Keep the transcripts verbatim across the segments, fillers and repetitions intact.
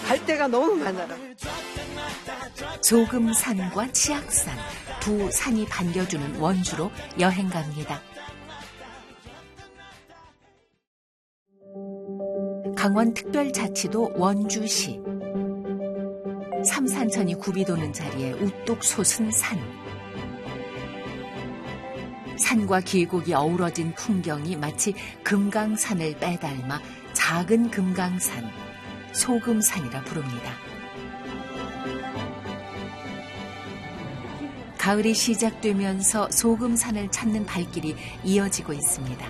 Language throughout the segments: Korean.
갈 데가 너무 많아요. 소금산과 치악산 두 산이 반겨주는 원주로 여행 갑니다. 강원특별자치도 원주시. 삼산천이 굽이 도는 자리에 우뚝 솟은 산. 산과 계곡이 어우러진 풍경이 마치 금강산을 빼닮아 작은 금강산, 소금산이라 부릅니다. 가을이 시작되면서 소금산을 찾는 발길이 이어지고 있습니다.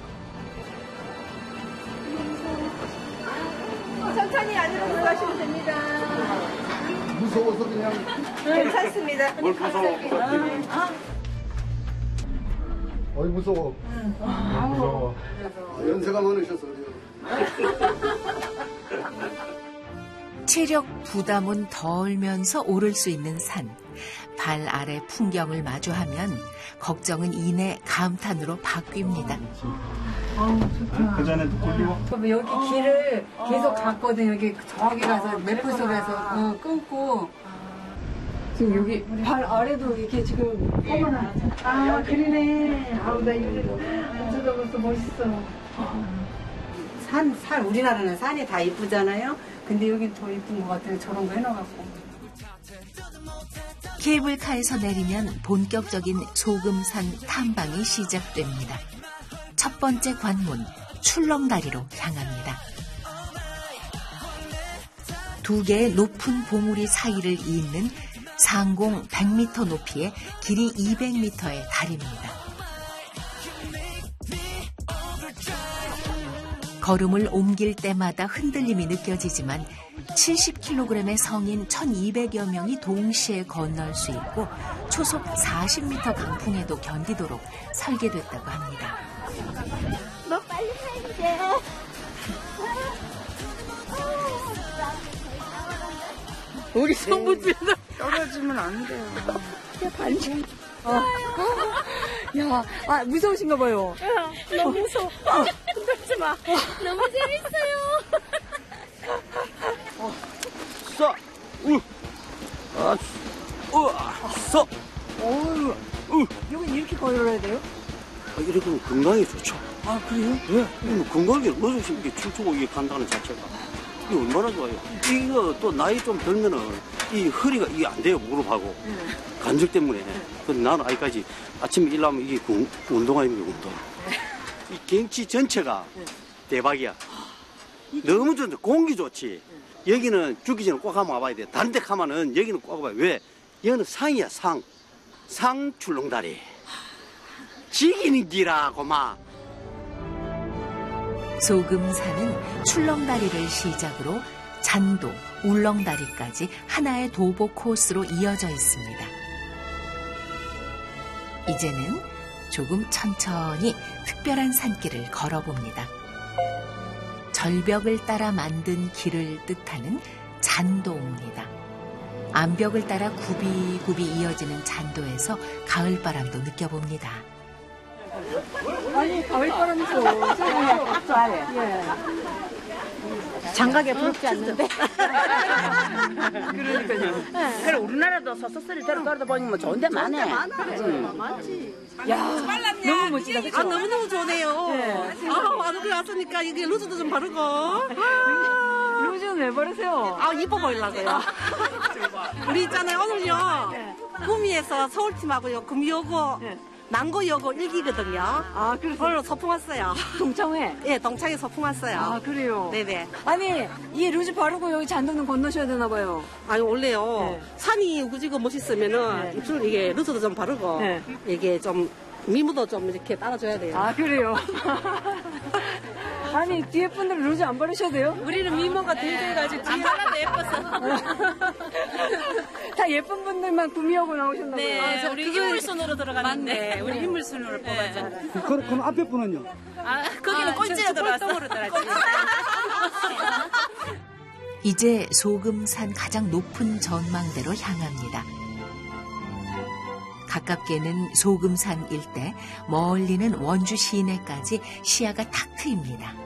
천천히 안으로 들어가시면 됩니다. 무서워서 그냥. 괜찮습니다. 뭘 무서워? 어이 무서워. 응. 아, 무서워. 연세가 많으셔서 체력 부담은 덜면서 오를 수 있는 산. 발 아래 풍경을 마주하면 걱정은 이내 감탄으로 바뀝니다. 아우 좋다. 그 전에도 굴리고. 그럼 여기 길을 계속 갔거든. 여기 저기 가서 매프 속에서 어, 끊고. 지금 여기 발 아래도 이렇게 지금 어머나. 아 그러네. 아우 나 이거 앉아다보면서 멋있어. 산, 산 우리나라는 산이 다 이쁘잖아요. 근데 여기 더 이쁜 것 같아요. 저런 거 해놔갖고. 케이블카에서 내리면 본격적인 소금산 탐방이 시작됩니다. 첫 번째 관문 출렁다리로 향합니다. 두 개의 높은 봉우리 사이를 잇는 상공 백 미터 높이의 길이 이백 미터의 다리입니다. 걸음을 옮길 때마다 흔들림이 느껴지지만 칠십 킬로그램의 성인 천이백여 명이 동시에 건널 수 있고 초속 사십 미터 강풍에도 견디도록 설계됐다고 합니다. 너 빨리 해야 돼. 우리 성부지는 떨어지면 안 돼요. 야, 반지. 어. 야, 아, 무서우신가 봐요. 야, 너무 무서워. 흔들지 마. 너무 재밌어요. 써, 우, 아, 우, 써. 어우, 우. 여기 이렇게 걸어야 돼요? 아, 이렇게 하면 건강에 좋죠. 아, 그래요? 예, 뭐 건강에 어르신 이렇게 춤추고 이게 간다는 자체가 이게 얼마나 좋아요. 이거 또 나이 좀 들면은 이 허리가 이게 안 돼요. 무릎하고 네. 관절 때문에. 근데 나는 아직까지 아침에 일하면 이게 그 운동하는 게 운동. 이 경치 전체가 대박이야. 너무 좋은데 공기 좋지. 여기는 죽기 전에 꼭 한번 와봐야 돼. 다른 데 가면은 여기는 꼭 와봐요. 왜? 여기는 상이야, 상. 상 출렁다리. 지기는 기라고 막. 소금산은 출렁다리를 시작으로 잔도, 울렁다리까지 하나의 도보 코스로 이어져 있습니다. 이제는 조금 천천히 특별한 산길을 걸어봅니다. 절벽을 따라 만든 길을 뜻하는 잔도입니다. 암벽을 따라 굽이굽이 이어지는 잔도에서 가을바람도 느껴봅니다. 아니, 가을바람이 좋아. 좋아요. 예. 장가게 부럽지 않는데. 그러니까요. 그래 우리나라도 서서스리 데려 떨어다 보니까 뭐 좋은 데 많네. 야, 너무 멋지다. 그쵸? 아, 너무너무 좋네요. 네. 아, 와서 왔으니까 이게 루즈도 좀 바르고. 루즈는 왜 바르세요? 아, 이뻐 보이려고요. 우리 있잖아요, 오늘요. 구미에서 서울팀하고요, 구미여고, 네. 남고여고 일기거든요. 아, 그래서 오늘 소풍 왔어요. 동창회? 예, 동창회 소풍 왔어요. 아, 그래요? 네네. 아니, 이 루즈 바르고 여기 잔도는 건너셔야 되나 봐요. 아니, 원래요. 네. 산이 그지고 멋있으면은 네. 입술 이게 루즈도 좀 바르고, 네. 이게 좀 미모도 좀 이렇게 따라줘야 돼요. 아, 그래요? 아니, 뒤에 분들 루즈 안 바르셔도 돼요? 우리는 미모가 덜덜해가지고 뒤에 하나도 예뻐서. 다 예쁜 분들만 구미하고 나오셨나 봐요. 네, 우리 인물순으로 들어갔는데. 우리 인물순으로 뽑았잖아요. 그럼, 그럼 앞에 분은요? 아, 거기는 꼴찌로 들어갔어. 꼴등으로 들어갔지. 이제 소금산 가장 높은 전망대로 향합니다. 가깝게는 소금산 일대, 멀리는 원주 시내까지 시야가 탁 트입니다.